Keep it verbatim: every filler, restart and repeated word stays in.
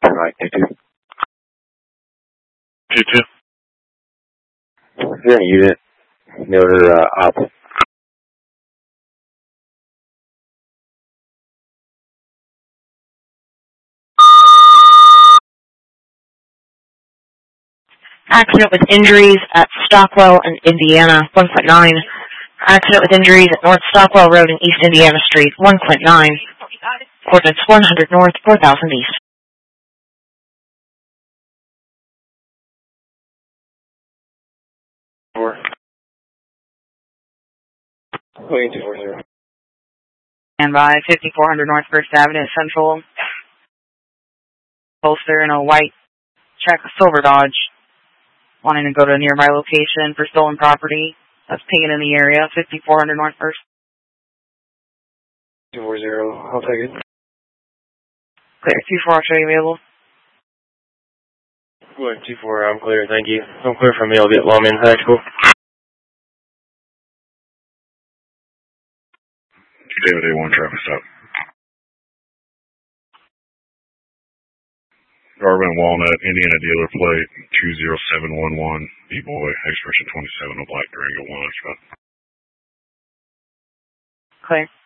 Right, two two. two two. Yeah, unit. Noter, uh, up. Accident with injuries at Stockwell and Indiana, one point nine. Accident with injuries at North Stockwell Road and East Indiana Street, one point nine. Coordinates one hundred North, four thousand East. Four. Waiting two four zero. And by fifty-four hundred North First Avenue at Central. Poster in a white check silver Dodge. Wanting to go to a nearby location for stolen property. That's pinging in the area, fifty-four hundred North First. two four zero, I'll take it. Clear, two four, I'll show you available. Going two four, I'm clear, thank you. I'm clear for me, I'll get Lawman Tactical. David A one, traffic stop. Garvin Walnut, Indiana dealer plate two zero seven one one. B-boy, expression twenty-seven, a black Durango one. Clear.